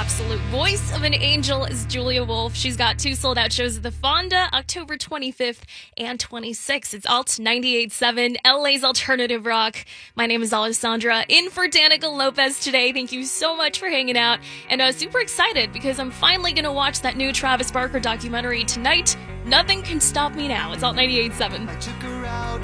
absolute voice of an angel is Julia Wolf. She's got 2 sold-out shows at the Fonda, October 25th and 26th. It's Alt 98.7, LA's alternative rock. My name is Alessandra, in for Danica Lopez today. Thank you so much for hanging out, and super excited because I'm finally going to watch that new Travis Barker documentary tonight. Nothing Can Stop Me Now. It's Alt 98.7.